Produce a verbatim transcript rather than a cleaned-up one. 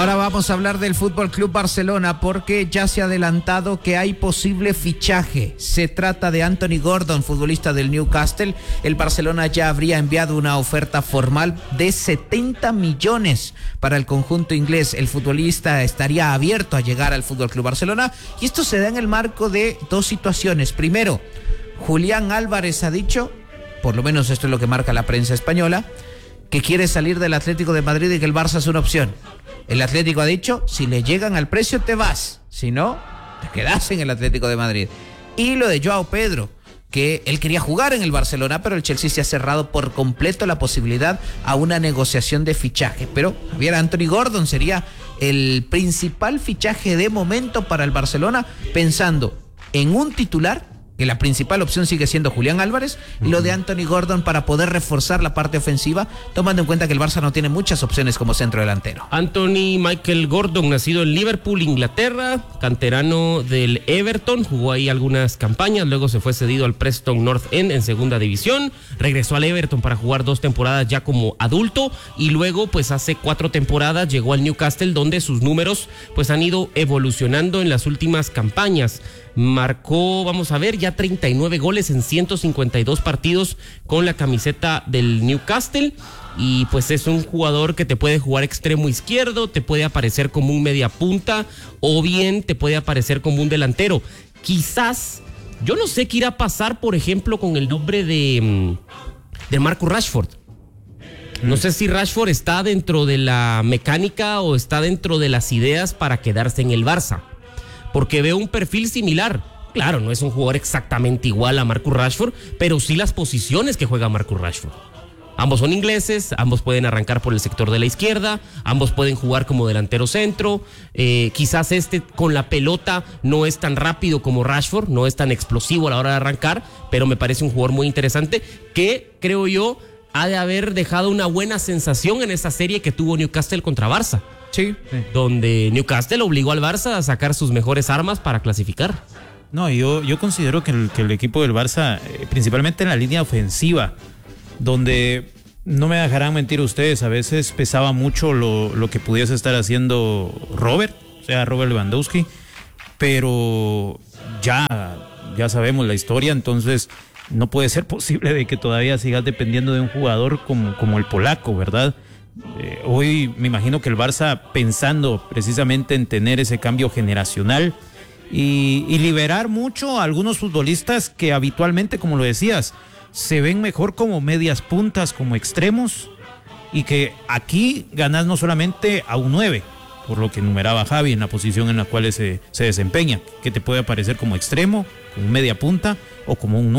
Ahora vamos a hablar del Fútbol Club Barcelona porque ya se ha adelantado que hay posible fichaje. Se trata de Anthony Gordon, futbolista del Newcastle. El Barcelona ya habría enviado una oferta formal de setenta millones para el conjunto inglés. El futbolista estaría abierto a llegar al Fútbol Club Barcelona y esto se da en el marco de dos situaciones. Primero, Julián Álvarez ha dicho, por lo menos esto es lo que marca la prensa española, que quiere salir del Atlético de Madrid y que el Barça es una opción. El Atlético ha dicho, si le llegan al precio te vas, si no, te quedas en el Atlético de Madrid. Y lo de Joao Pedro, que él quería jugar en el Barcelona, pero el Chelsea se ha cerrado por completo la posibilidad a una negociación de fichaje. Pero, Javier, Anthony Gordon sería el principal fichaje de momento para el Barcelona, pensando en un titular, que la principal opción sigue siendo Julián Álvarez, y lo de Anthony Gordon para poder reforzar la parte ofensiva, tomando en cuenta que el Barça no tiene muchas opciones como centro delantero. Anthony Michael Gordon, nacido en Liverpool, Inglaterra, canterano del Everton, jugó ahí algunas campañas, luego se fue cedido al Preston North End en segunda división, regresó al Everton para jugar dos temporadas ya como adulto, y luego pues hace cuatro temporadas llegó al Newcastle, donde sus números pues han ido evolucionando en las últimas campañas. Marcó, vamos a ver, ya treinta y nueve goles en ciento cincuenta y dos partidos con la camiseta del Newcastle, y pues es un jugador que te puede jugar extremo izquierdo, te puede aparecer como un media punta o bien te puede aparecer como un delantero. Quizás, yo no sé qué irá a pasar, por ejemplo, con el nombre de, de Marcus Rashford. No sé si Rashford está dentro de la mecánica o está dentro de las ideas para quedarse en el Barça, porque veo un perfil similar. Claro, no es un jugador exactamente igual a Marcus Rashford, pero sí las posiciones que juega Marcus Rashford. Ambos son ingleses, ambos pueden arrancar por el sector de la izquierda, ambos pueden jugar como delantero centro. Eh, quizás este con la pelota no es tan rápido como Rashford, no es tan explosivo a la hora de arrancar, pero me parece un jugador muy interesante que, creo yo, ha de haber dejado una buena sensación en esa serie que tuvo Newcastle contra Barça. Sí, sí. Donde Newcastle obligó al Barça a sacar sus mejores armas para clasificar. No, yo, yo considero que el, que el equipo del Barça, eh, principalmente en la línea ofensiva, donde no me dejarán mentir ustedes, a veces pesaba mucho lo, lo que pudiese estar haciendo Robert, o sea, Robert Lewandowski, pero ya, ya sabemos la historia, entonces no puede ser posible de que todavía sigas dependiendo de un jugador como, como el polaco, ¿verdad? Eh, hoy me imagino que el Barça, pensando precisamente en tener ese cambio generacional y, y liberar mucho a algunos futbolistas que habitualmente, como lo decías, se ven mejor como medias puntas, como extremos, y que aquí ganas no solamente a un nueve, por lo que enumeraba Javi en la posición en la cual se, se desempeña, que te puede aparecer como extremo, como media punta o como un nueve.